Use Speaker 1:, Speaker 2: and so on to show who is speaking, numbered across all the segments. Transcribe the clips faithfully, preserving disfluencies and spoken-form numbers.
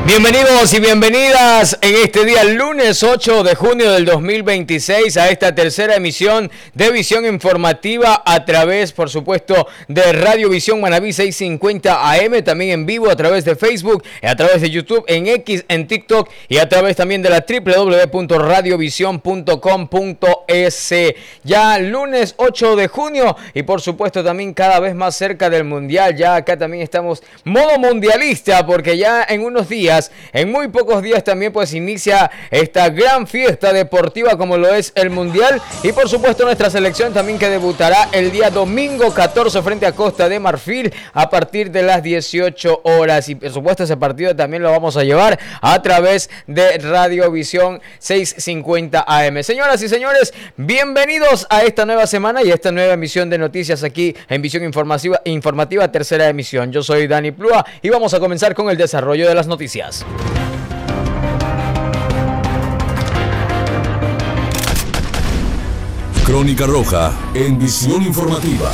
Speaker 1: Bienvenidos y bienvenidas en este día lunes ocho de junio del dos mil veintiséis a esta tercera emisión de Visión Informativa a través, por supuesto, de Radio Visión Manabí seiscientos cincuenta A M, también en vivo a través de Facebook, a través de YouTube, en X, en TikTok y a través también de la doble u doble u doble u punto radiovision punto com punto es. Ya lunes ocho de junio y por supuesto también cada vez más cerca del Mundial. Ya acá también estamos modo mundialista porque ya en unos días En muy pocos días también pues inicia esta gran fiesta deportiva como lo es el Mundial y por supuesto nuestra selección también que debutará el día domingo catorce frente a Costa de Marfil a partir de las dieciocho horas y por supuesto ese partido también lo vamos a llevar a través de Radio Visión seiscientos cincuenta A M. Señoras y señores, bienvenidos a esta nueva semana y a esta nueva emisión de noticias aquí en Visión Informativa, Informativa tercera emisión. Yo soy Dani Plúa y vamos a comenzar con el desarrollo de las noticias.
Speaker 2: Crónica Roja en Visión Informativa.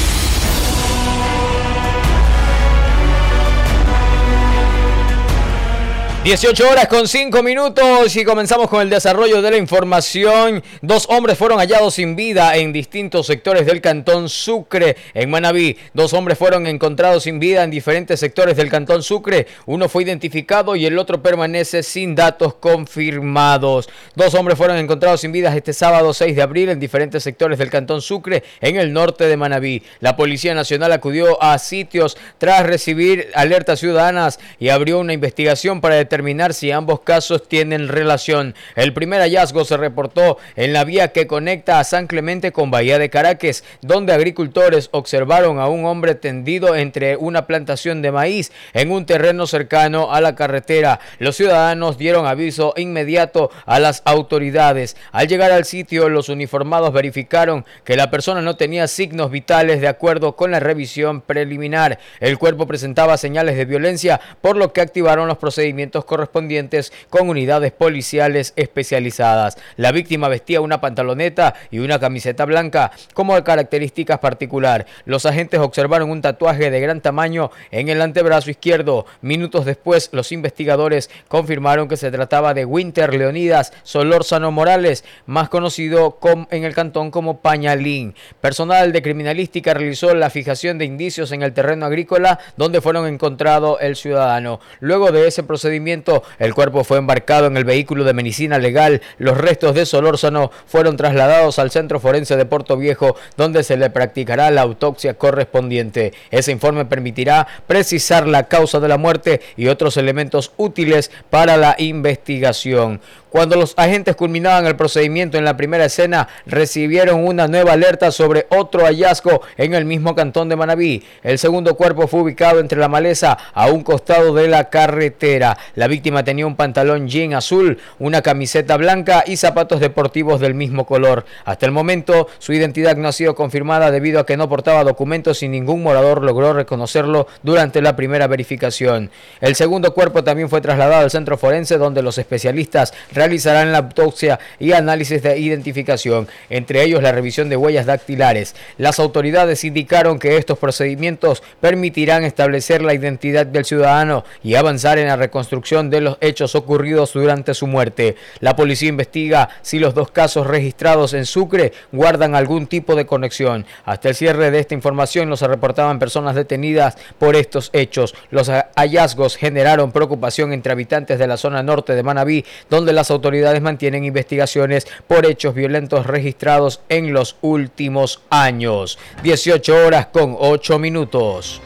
Speaker 1: dieciocho horas con cinco minutos y comenzamos con el desarrollo de la información. Dos hombres fueron hallados sin vida en distintos sectores del cantón Sucre, en Manabí. Dos hombres fueron encontrados sin vida en diferentes sectores del cantón Sucre. Uno fue identificado y el otro permanece sin datos confirmados. Dos hombres fueron encontrados sin vida este sábado seis de abril en diferentes sectores del cantón Sucre, en el norte de Manabí. La Policía Nacional acudió a sitios tras recibir alertas ciudadanas y abrió una investigación para determinar determinar si ambos casos tienen relación. El primer hallazgo se reportó en la vía que conecta a San Clemente con Bahía de Caracas, donde agricultores observaron a un hombre tendido entre una plantación de maíz en un terreno cercano a la carretera. Los ciudadanos dieron aviso inmediato a las autoridades. Al llegar al sitio, los uniformados verificaron que la persona no tenía signos vitales de acuerdo con la revisión preliminar. El cuerpo presentaba señales de violencia, por lo que activaron los procedimientos correspondientes con unidades policiales especializadas. La víctima vestía una pantaloneta y una camiseta blanca como de características particular. Los agentes observaron un tatuaje de gran tamaño en el antebrazo izquierdo. Minutos después, los investigadores confirmaron que se trataba de Winter Leonidas Solórzano Morales, más conocido como, en el cantón como Pañalín. Personal de criminalística realizó la fijación de indicios en el terreno agrícola donde fueron encontrado el ciudadano. Luego de ese procedimiento, el cuerpo fue embarcado en el vehículo de medicina legal. Los restos de Solórzano fueron trasladados al Centro Forense de Puerto Viejo, donde se le practicará la autopsia correspondiente. Ese informe permitirá precisar la causa de la muerte y otros elementos útiles para la investigación. Cuando los agentes culminaban el procedimiento en la primera escena, recibieron una nueva alerta sobre otro hallazgo en el mismo cantón de Manabí. El segundo cuerpo fue ubicado entre la maleza a un costado de la carretera. La víctima tenía un pantalón jean azul, una camiseta blanca y zapatos deportivos del mismo color. Hasta el momento, su identidad no ha sido confirmada debido a que no portaba documentos y ningún morador logró reconocerlo durante la primera verificación. El segundo cuerpo también fue trasladado al centro forense, donde los especialistas realizarán la autopsia y análisis de identificación, entre ellos la revisión de huellas dactilares. Las autoridades indicaron que estos procedimientos permitirán establecer la identidad del ciudadano y avanzar en la reconstrucción de los hechos ocurridos durante su muerte. La policía investiga si los dos casos registrados en Sucre guardan algún tipo de conexión. Hasta el cierre de esta información no se reportaban personas detenidas por estos hechos. Los hallazgos generaron preocupación entre habitantes de la zona norte de Manabí, donde las autoridades mantienen investigaciones por hechos violentos registrados en los últimos años. dieciocho horas con ocho minutos.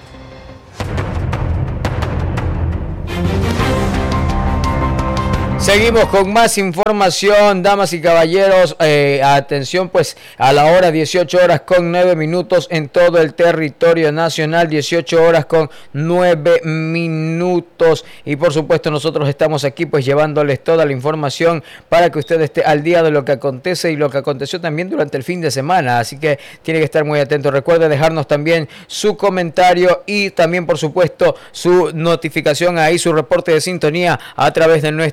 Speaker 1: Seguimos con más información, damas y caballeros, eh, atención pues a la hora dieciocho horas con nueve minutos en todo el territorio nacional, dieciocho horas con nueve minutos y por supuesto nosotros estamos aquí pues llevándoles toda la información para que usted esté al día de lo que acontece y lo que aconteció también durante el fin de semana, así que tiene que estar muy atento. Recuerde dejarnos también su comentario y también por supuesto su notificación ahí, su reporte de sintonía a través de nuestra transmisión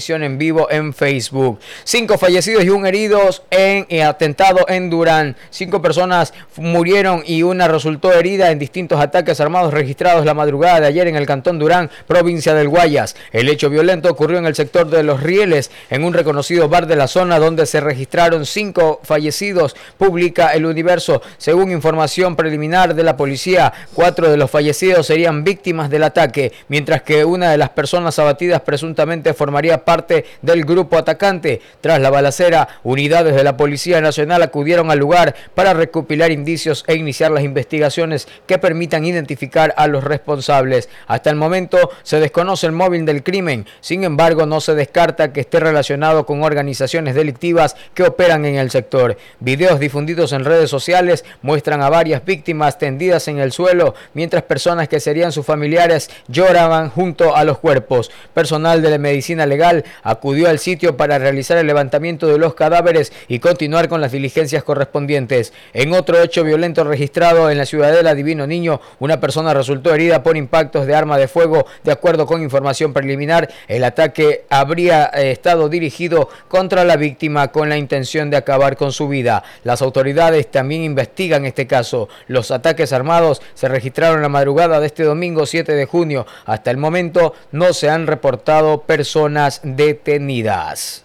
Speaker 1: transmisión en vivo en Facebook. Cinco fallecidos y un heridos en eh, atentado en Durán. Cinco personas murieron y una resultó herida en distintos ataques armados registrados la madrugada de ayer en el cantón Durán, provincia del Guayas. El hecho violento ocurrió en el sector de Los Rieles, en un reconocido bar de la zona donde se registraron cinco fallecidos, publica El Universo. Según información preliminar de la policía, cuatro de los fallecidos serían víctimas del ataque, mientras que una de las personas abatidas presuntamente formaría parte del grupo atacante. Tras la balacera, unidades de la Policía Nacional acudieron al lugar para recopilar indicios e iniciar las investigaciones que permitan identificar a los responsables. Hasta el momento se desconoce el móvil del crimen, sin embargo no se descarta que esté relacionado con organizaciones delictivas que operan en el sector. Videos difundidos en redes sociales muestran a varias víctimas tendidas en el suelo, mientras personas que serían sus familiares lloraban junto a los cuerpos. Personal de la medicina legal acudió al sitio para realizar el levantamiento de los cadáveres y continuar con las diligencias correspondientes. En otro hecho violento registrado en la Ciudadela Divino Niño, una persona resultó herida por impactos de arma de fuego. De acuerdo con información preliminar, el ataque habría eh, estado dirigido contra la víctima con la intención de acabar con su vida. Las autoridades también investigan este caso. Los ataques armados se registraron la madrugada de este domingo siete de junio. Hasta el momento no se han reportado personas detenidas.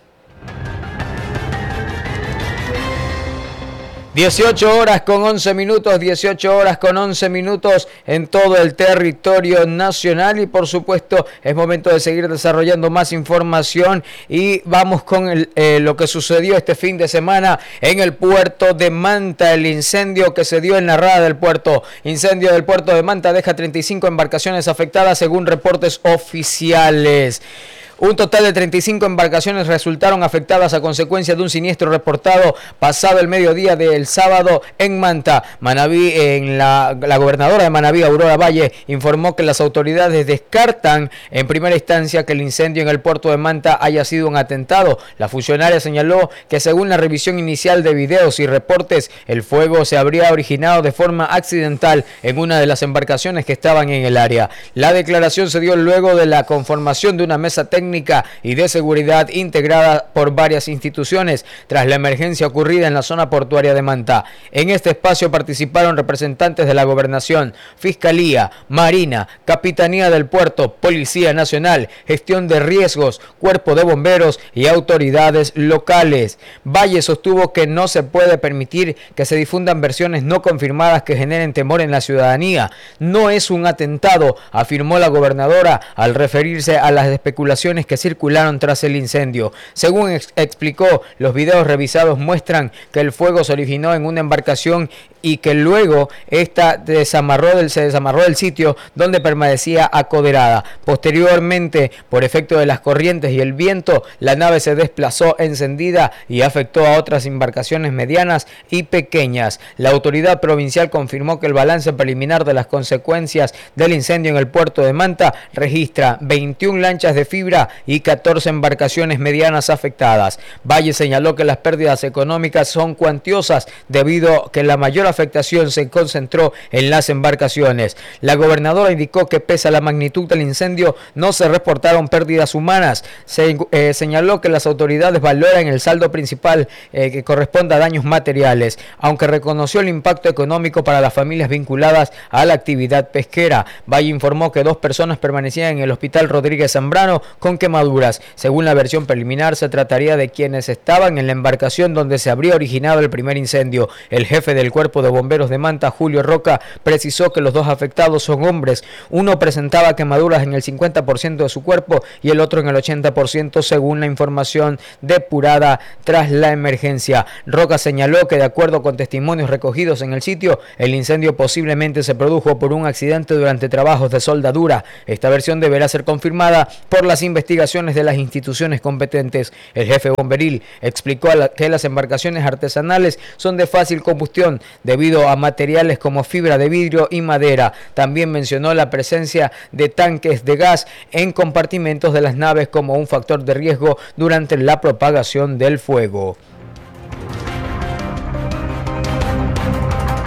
Speaker 1: dieciocho horas con once minutos, dieciocho horas con once minutos en todo el territorio nacional y por supuesto es momento de seguir desarrollando más información y vamos con el, eh, lo que sucedió este fin de semana en el puerto de Manta, el incendio que se dio en la rada del puerto. Incendio del puerto de Manta deja treinta y cinco embarcaciones afectadas según reportes oficiales. Un total de treinta y cinco embarcaciones resultaron afectadas a consecuencia de un siniestro reportado pasado el mediodía del sábado en Manta. Manabí, en la, la gobernadora de Manabí, Aurora Valle, informó que las autoridades descartan en primera instancia que el incendio en el puerto de Manta haya sido un atentado. La funcionaria señaló que según la revisión inicial de videos y reportes, el fuego se habría originado de forma accidental en una de las embarcaciones que estaban en el área. La declaración se dio luego de la conformación de una mesa técnica y de seguridad integrada por varias instituciones tras la emergencia ocurrida en la zona portuaria de Manta. En este espacio participaron representantes de la Gobernación, Fiscalía, Marina, Capitanía del Puerto, Policía Nacional, Gestión de Riesgos, Cuerpo de Bomberos y autoridades locales. Valle sostuvo que no se puede permitir que se difundan versiones no confirmadas que generen temor en la ciudadanía. No es un atentado, afirmó la gobernadora al referirse a las especulaciones que circularon tras el incendio. Según ex explicó, los videos revisados muestran que el fuego se originó en una embarcación y que luego esta desamarró del, se desamarró del sitio donde permanecía acoderada. Posteriormente, por efecto de las corrientes y el viento, la nave se desplazó encendida y afectó a otras embarcaciones medianas y pequeñas. La autoridad provincial confirmó que el balance preliminar de las consecuencias del incendio en el puerto de Manta registra veintiuna lanchas de fibra y catorce embarcaciones medianas afectadas. Valle señaló que las pérdidas económicas son cuantiosas debido a que la mayor afectación se concentró en las embarcaciones. La gobernadora indicó que pese a la magnitud del incendio no se reportaron pérdidas humanas. Se eh, señaló que las autoridades valoran el saldo principal eh, que corresponde a daños materiales, aunque reconoció el impacto económico para las familias vinculadas a la actividad pesquera. Valle informó que dos personas permanecían en el hospital Rodríguez Zambrano con quemaduras. Según la versión preliminar, se trataría de quienes estaban en la embarcación donde se habría originado el primer incendio. El jefe del Cuerpo de Bomberos de Manta, Julio Roca, precisó que los dos afectados son hombres. Uno presentaba quemaduras en el cincuenta por ciento de su cuerpo y el otro en el ochenta por ciento, según la información depurada tras la emergencia. Roca señaló que de acuerdo con testimonios recogidos en el sitio, el incendio posiblemente se produjo por un accidente durante trabajos de soldadura. Esta versión deberá ser confirmada por las investigaciones de las instituciones competentes. El jefe bomberil explicó que las embarcaciones artesanales son de fácil combustión debido a materiales como fibra de vidrio y madera. También mencionó la presencia de tanques de gas en compartimentos de las naves como un factor de riesgo durante la propagación del fuego.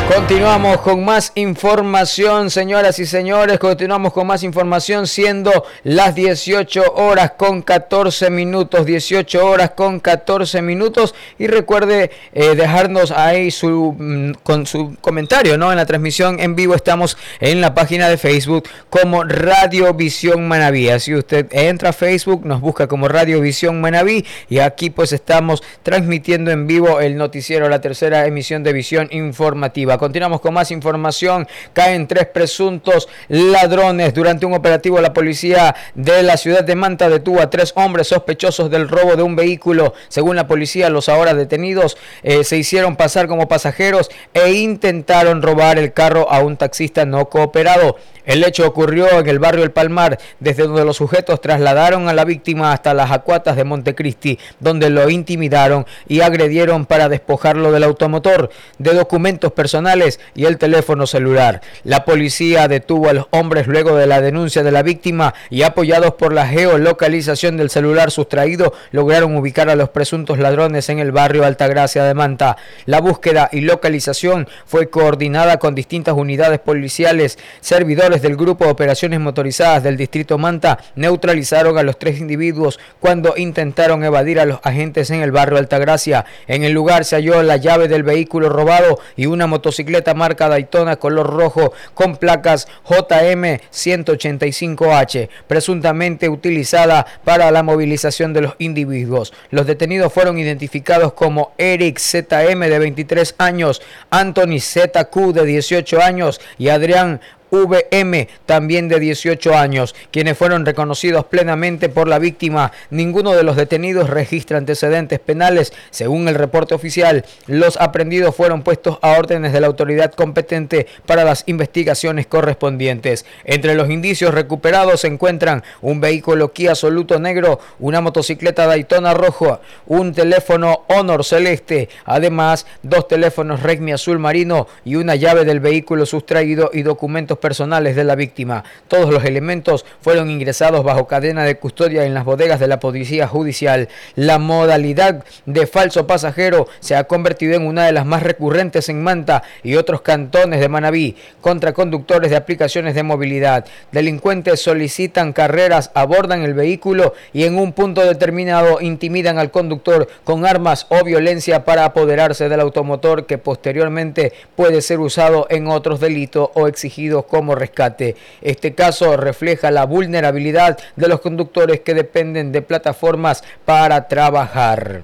Speaker 1: Continuamos con más información, señoras y señores, continuamos con más información siendo las dieciocho horas con catorce minutos, dieciocho horas con catorce minutos y recuerde eh, dejarnos ahí su, mm, con su comentario, ¿no? En la transmisión en vivo estamos en la página de Facebook como Radio Visión Manabí. Si usted entra a Facebook, nos busca como Radio Visión Manabí y aquí pues estamos transmitiendo en vivo el noticiero, la tercera emisión de Visión Informativa. Continuamos con más información. Caen tres presuntos ladrones. Durante un operativo, la policía de la ciudad de Manta detuvo a tres hombres sospechosos del robo de un vehículo. Según la policía, los ahora detenidos eh, se hicieron pasar como pasajeros e intentaron robar el carro a un taxista no cooperado. El hecho ocurrió en el barrio El Palmar, desde donde los sujetos trasladaron a la víctima hasta las acuatas de Montecristi, donde lo intimidaron y agredieron para despojarlo del automotor, de documentos personales y el teléfono celular. La policía detuvo a los hombres luego de la denuncia de la víctima y, apoyados por la geolocalización del celular sustraído, lograron ubicar a los presuntos ladrones en el barrio Altagracia de Manta. La búsqueda y localización fue coordinada con distintas unidades policiales. Servidores del Grupo de Operaciones Motorizadas del Distrito Manta neutralizaron a los tres individuos cuando intentaron evadir a los agentes en el barrio Altagracia. En el lugar se halló la llave del vehículo robado y una motocicleta marca Daytona color rojo con placas J M ciento ochenta y cinco H, presuntamente utilizada para la movilización de los individuos. Los detenidos fueron identificados como Eric Z M de veintitrés años, Anthony Z Q de dieciocho años y Adrián V M, también de dieciocho años, quienes fueron reconocidos plenamente por la víctima. Ninguno de los detenidos registra antecedentes penales. Según el reporte oficial, los aprehendidos fueron puestos a órdenes de la autoridad competente para las investigaciones correspondientes. Entre los indicios recuperados se encuentran un vehículo Kia Soluto negro, una motocicleta Daytona rojo, un teléfono Honor celeste, además dos teléfonos Redmi azul marino y una llave del vehículo sustraído y documentos personales de la víctima. Todos los elementos fueron ingresados bajo cadena de custodia en las bodegas de la Policía Judicial. La modalidad de falso pasajero se ha convertido en una de las más recurrentes en Manta y otros cantones de Manabí contra conductores de aplicaciones de movilidad. Delincuentes solicitan carreras, abordan el vehículo y en un punto determinado intimidan al conductor con armas o violencia para apoderarse del automotor, que posteriormente puede ser usado en otros delitos o exigidos como rescate. Este caso refleja la vulnerabilidad de los conductores que dependen de plataformas para trabajar.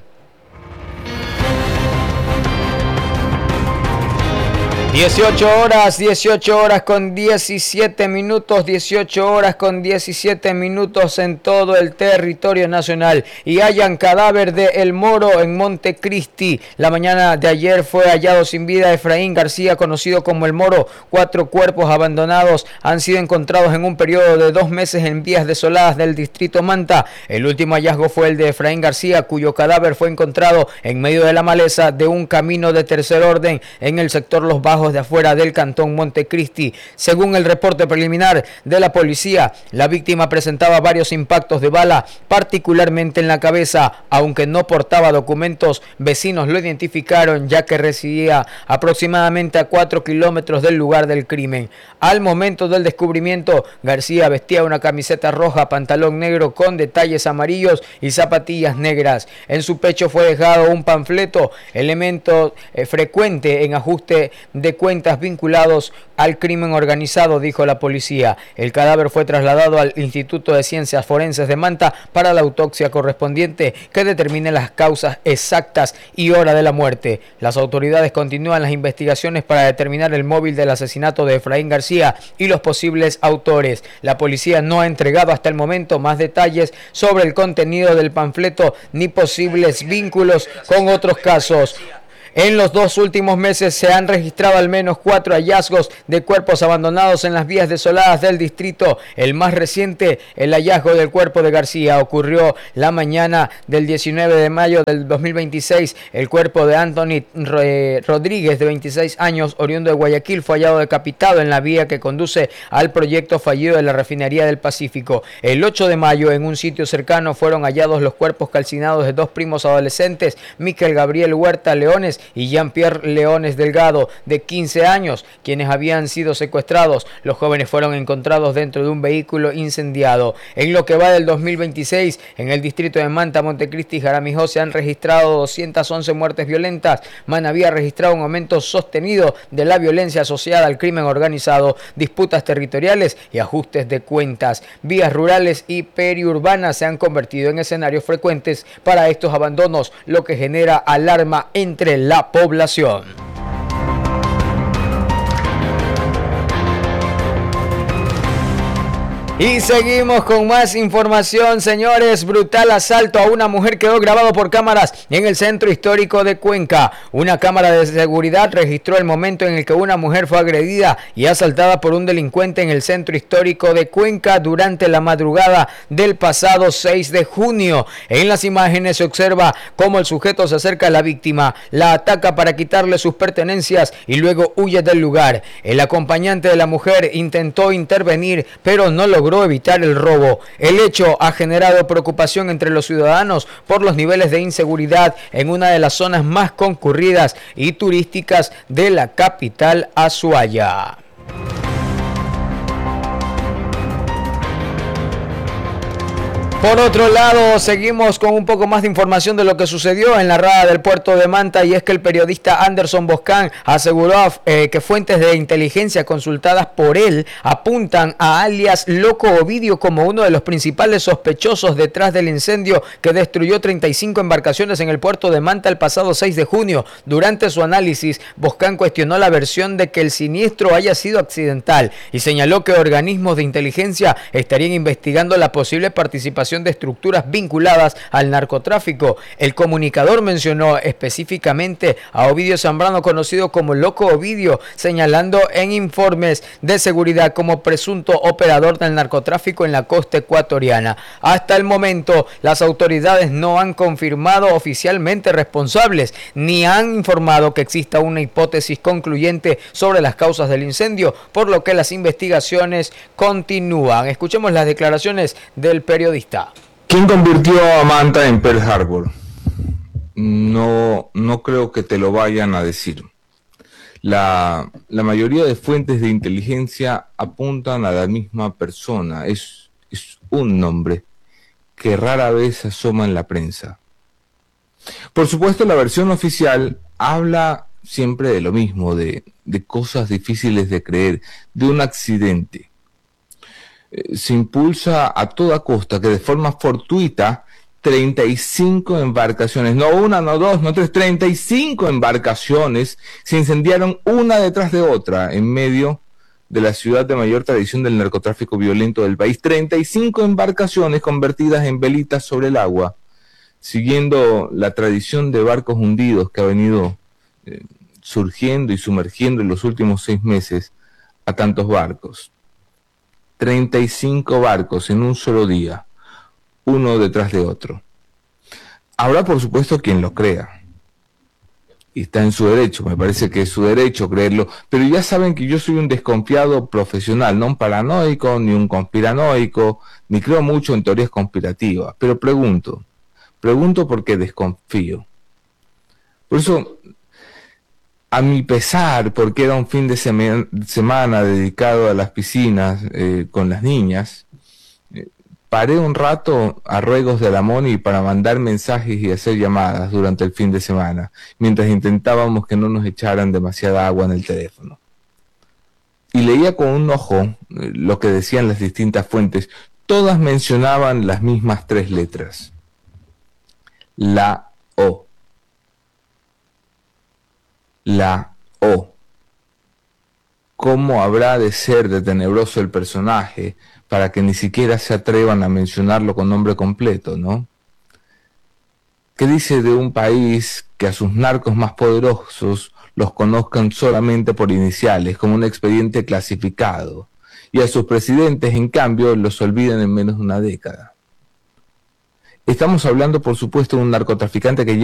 Speaker 1: dieciocho horas, dieciocho horas con diecisiete minutos, dieciocho horas con diecisiete minutos en todo el territorio nacional. Y hallan cadáver de El Moro en Montecristi. La mañana de ayer fue hallado sin vida Efraín García, conocido como El Moro. Cuatro cuerpos abandonados han sido encontrados en un periodo de dos meses en vías desoladas del distrito Manta. El último hallazgo fue el de Efraín García, cuyo cadáver fue encontrado en medio de la maleza de un camino de tercer orden en el sector Los Bajos de afuera del cantón Montecristi. Según el reporte preliminar de la policía, la víctima presentaba varios impactos de bala, particularmente en la cabeza. Aunque no portaba documentos, vecinos lo identificaron ya que residía aproximadamente a cuatro kilómetros del lugar del crimen. Al momento del descubrimiento, García vestía una camiseta roja, pantalón negro con detalles amarillos y zapatillas negras. En su pecho fue dejado un panfleto, elemento eh, frecuente en ajuste de cuentas vinculados al crimen organizado, dijo la policía. El cadáver fue trasladado al Instituto de Ciencias Forenses de Manta para la autopsia correspondiente que determine las causas exactas y hora de la muerte. Las autoridades continúan las investigaciones para determinar el móvil del asesinato de Efraín García y los posibles autores. La policía no ha entregado hasta el momento más detalles sobre el contenido del panfleto ni posibles vínculos con otros casos. En los dos últimos meses se han registrado al menos cuatro hallazgos de cuerpos abandonados en las vías desoladas del distrito. El más reciente, el hallazgo del cuerpo de García, ocurrió la mañana del diecinueve de mayo del dos mil veintiséis. El cuerpo de Anthony Rodríguez, de veintiséis años, oriundo de Guayaquil, fue hallado decapitado en la vía que conduce al proyecto fallido de la refinería del Pacífico. El ocho de mayo, en un sitio cercano, fueron hallados los cuerpos calcinados de dos primos adolescentes, Miquel Gabriel Huerta Leones y Jean-Pierre Leones Delgado, de quince años, quienes habían sido secuestrados. Los jóvenes fueron encontrados dentro de un vehículo incendiado. En lo que va del dos mil veintiséis, en el distrito de Manta, Montecristi y Jaramijó se han registrado doscientas once muertes violentas. Manabí ha registrado un aumento sostenido de la violencia asociada al crimen organizado, disputas territoriales y ajustes de cuentas. Vías rurales y periurbanas se han convertido en escenarios frecuentes para estos abandonos, lo que genera alarma entre la población. Y seguimos con más información, señores. Brutal asalto a una mujer quedó grabado por cámaras en el centro histórico de Cuenca. Una cámara de seguridad registró el momento en el que una mujer fue agredida y asaltada por un delincuente en el centro histórico de Cuenca durante la madrugada del pasado seis de junio. En las imágenes se observa cómo el sujeto se acerca a la víctima, la ataca para quitarle sus pertenencias y luego huye del lugar. El acompañante de la mujer intentó intervenir, pero no logró logró evitar el robo. El hecho ha generado preocupación entre los ciudadanos por los niveles de inseguridad en una de las zonas más concurridas y turísticas de la capital Azuaya. Por otro lado, seguimos con un poco más de información de lo que sucedió en la rada del puerto de Manta, y es que el periodista Anderson Boscan aseguró eh, que fuentes de inteligencia consultadas por él apuntan a alias Loco Ovidio como uno de los principales sospechosos detrás del incendio que destruyó treinta y cinco embarcaciones en el puerto de Manta el pasado seis de junio. Durante su análisis, Boscan cuestionó la versión de que el siniestro haya sido accidental y señaló que organismos de inteligencia estarían investigando la posible participación de estructuras vinculadas al narcotráfico. El comunicador mencionó específicamente a Ovidio Zambrano, conocido como Loco Ovidio, señalando en informes de seguridad como presunto operador del narcotráfico en la costa ecuatoriana. Hasta el momento, las autoridades no han confirmado oficialmente responsables, ni han informado que exista una hipótesis concluyente sobre las causas del incendio, por lo que las investigaciones continúan. Escuchemos las declaraciones del periodista.
Speaker 3: ¿Quién convirtió a Manta en Pearl Harbor? No, no creo que te lo vayan a decir. La, la mayoría de fuentes de inteligencia apuntan a la misma persona. Es, es un nombre que rara vez asoma en la prensa. Por supuesto, la versión oficial habla siempre de lo mismo, de, de cosas difíciles de creer, de un accidente. Se impulsa a toda costa que de forma fortuita treinta y cinco embarcaciones, no una, no dos, no tres, treinta y cinco embarcaciones se incendiaron una detrás de otra en medio de la ciudad de mayor tradición del narcotráfico violento del país. treinta y cinco embarcaciones convertidas en velitas sobre el agua, siguiendo la tradición de barcos hundidos que ha venido eh, surgiendo y sumergiendo en los últimos seis meses a tantos barcos. treinta y cinco barcos en un solo día, uno detrás de otro. Habrá, por supuesto, quien lo crea. Y está en su derecho, me parece que es su derecho creerlo. Pero ya saben que yo soy un desconfiado profesional, no un paranoico, ni un conspiranoico, ni creo mucho en teorías conspirativas. Pero pregunto, pregunto porque desconfío. Por eso, a mi pesar, porque era un fin de sema- semana dedicado a las piscinas eh, con las niñas, eh, paré un rato a ruegos de la Moni para mandar mensajes y hacer llamadas durante el fin de semana, mientras intentábamos que no nos echaran demasiada agua en el teléfono. Y leía con un ojo eh, lo que decían las distintas fuentes. Todas mencionaban las mismas tres letras. La O. La O. ¿Cómo habrá de ser de tenebroso el personaje para que ni siquiera se atrevan a mencionarlo con nombre completo, ¿no? ¿Qué dice de un país que a sus narcos más poderosos los conozcan solamente por iniciales, como un expediente clasificado, y a sus presidentes, en cambio, los olviden en menos de una década? Estamos hablando, por supuesto, de un narcotraficante que lleva